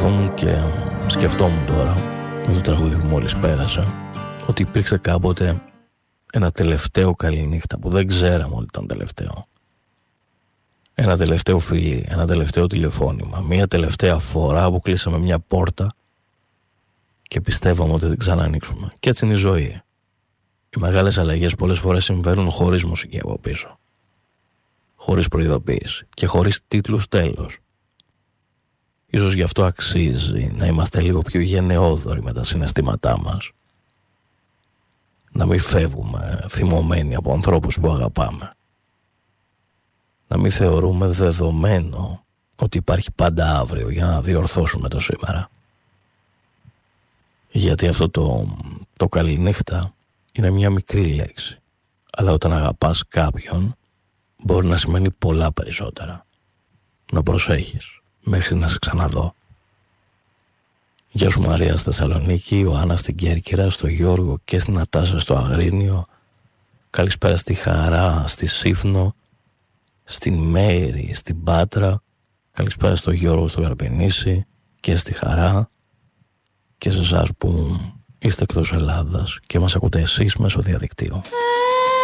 Καθόμουν και σκεφτόμουν τώρα, με το τραγούδι που μόλις πέρασε, ότι υπήρξε κάποτε ένα τελευταίο καληνύχτα που δεν ξέραμε ότι ήταν τελευταίο. Ένα τελευταίο φιλί, ένα τελευταίο τηλεφώνημα, μια τελευταία φορά που κλείσαμε μια πόρτα και πιστεύαμε ότι δεν ξανανοίξουμε. Και έτσι είναι η ζωή. Οι μεγάλες αλλαγές πολλές φορές συμβαίνουν χωρίς μουσική από πίσω, χωρίς προειδοποίηση και χωρίς τίτλους τέλος. Ίσως γι' αυτό αξίζει να είμαστε λίγο πιο γενναιόδοροι με τα συναισθήματά μας, να μην φεύγουμε θυμωμένοι από ανθρώπους που αγαπάμε, να μην θεωρούμε δεδομένο ότι υπάρχει πάντα αύριο για να διορθώσουμε το σήμερα. Γιατί αυτό το καληνύχτα είναι μια μικρή λέξη, αλλά όταν αγαπάς κάποιον μπορεί να σημαίνει πολλά περισσότερα. Να προσέχεις μέχρι να σε ξαναδώ. Γεια σου Μαρία στη Θεσσαλονίκη, Ιωάννα στην Κέρκυρα, στο Γιώργο και στην Νατάσα στο Αγρίνιο. Καλησπέρα στη Χαρά, στη Σύφνο, στην Μέρη, στην Πάτρα. Καλησπέρα στο Γιώργο στο Καρπενήσι και στη Χαρά. Και σε εσάς που είστε εκτός Ελλάδας και μας ακούτε εσείς μέσω διαδικτύου.